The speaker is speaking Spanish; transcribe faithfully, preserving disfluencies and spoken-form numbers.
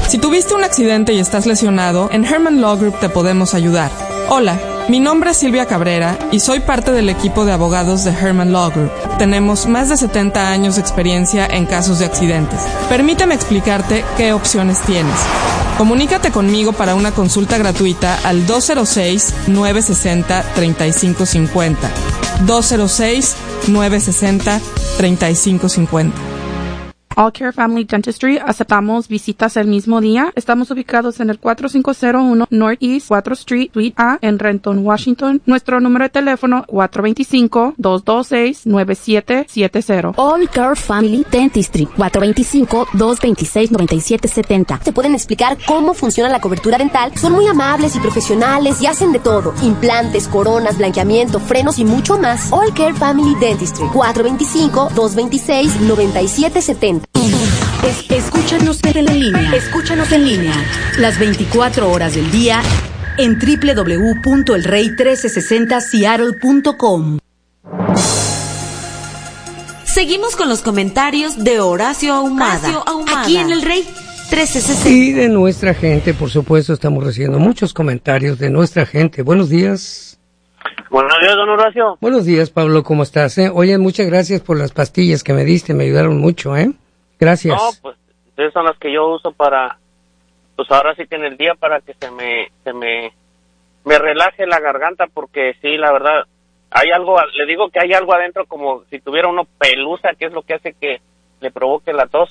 Si tuviste un accidente y estás lesionado, en Herman Law Group te podemos ayudar. Hola, mi nombre es Silvia Cabrera y soy parte del equipo de abogados de Herman Law Group. Tenemos más de setenta años de experiencia en casos de accidentes. Permíteme explicarte qué opciones tienes. Comunícate conmigo para una consulta gratuita al dos cero seis, nueve seis cero, tres cinco cinco cero. dos cero seis, nueve seis cero, tres cinco cinco cero. All Care Family Dentistry, aceptamos visitas el mismo día. Estamos ubicados en el cuatro cinco cero uno Northeast cuatro Street, Suite A, en Renton, Washington. Nuestro número de teléfono cuatro dos cinco, dos dos seis, nueve siete siete cero. All Care Family Dentistry, cuatro dos cinco, dos dos seis, nueve siete siete cero. Te pueden explicar cómo funciona la cobertura dental. Son muy amables y profesionales y hacen de todo. Implantes, coronas, blanqueamiento, frenos y mucho más. All Care Family Dentistry, cuatro dos cinco, dos dos seis, nueve siete siete cero. Es, escúchanos en línea. Escúchanos en línea. Las veinticuatro horas del día en doble u doble u doble u punto el rey mil trescientos sesenta seattle punto com. Seguimos con los comentarios de Horacio Ahumada, Horacio Ahumada, aquí en El Rey trescientos sesenta. Y de nuestra gente, por supuesto, estamos recibiendo muchos comentarios de nuestra gente. Buenos días. Buenos días, don Horacio. Buenos días, Pablo, ¿cómo estás? Eh? Oye, muchas gracias por las pastillas que me diste, me ayudaron mucho, ¿eh? Gracias. No, pues esas son las que yo uso para, pues ahora sí que en el día para que se me, se me, me relaje la garganta, porque sí, la verdad, hay algo, le digo que hay algo adentro como si tuviera uno pelusa, que es lo que hace que le provoque la tos.